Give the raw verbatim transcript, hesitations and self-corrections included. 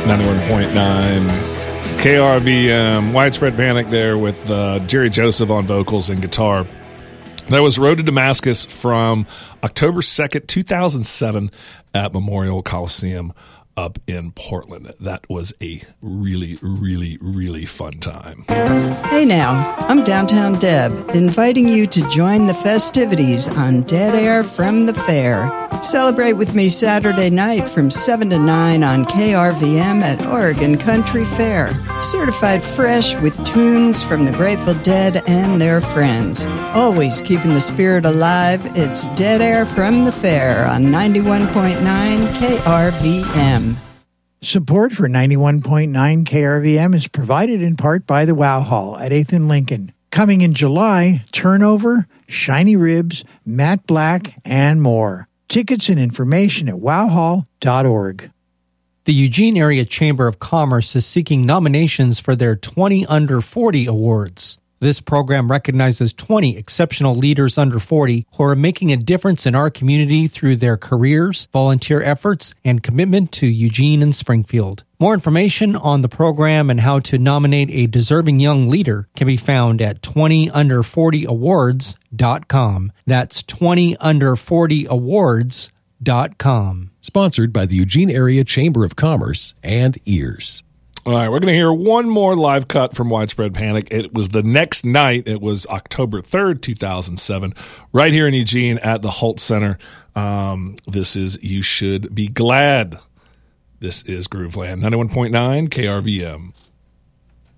ninety-one point nine K R V M. Widespread Panic there with uh, Jerry Joseph on vocals and guitar. That was Road to Damascus from October second, two thousand seven at Memorial Coliseum up in Portland. That was a really, really, really fun time. Hey now, I'm Downtown Deb, inviting you to join the festivities on Dead Air from the Fair. Celebrate with me Saturday night from seven to nine on K R V M at Oregon Country Fair. Certified fresh with tunes from the Grateful Dead and their friends. Always keeping the spirit alive, it's Dead Air from the Fair on ninety-one point nine K R V M. Support for ninety-one point nine K R V M is provided in part by the Wow Hall at eighth and Lincoln. Coming in July, Turnover, Shiny Ribs, Matte Black, and more. Tickets and information at wow hall dot org. The Eugene Area Chamber of Commerce is seeking nominations for their twenty under forty awards. This program recognizes twenty exceptional leaders under forty who are making a difference in our community through their careers, volunteer efforts, and commitment to Eugene and Springfield. More information on the program and how to nominate a deserving young leader can be found at twenty under forty awards dot com. That's twenty under forty awards dot com. Sponsored by the Eugene Area Chamber of Commerce and Ears. All right, we're going to hear one more live cut from Widespread Panic. It was the next night. It was October third, two thousand seven, right here in Eugene at the Holt Center. Um, this is You Should Be Glad. This is Grooveland, ninety-one point nine K R V M.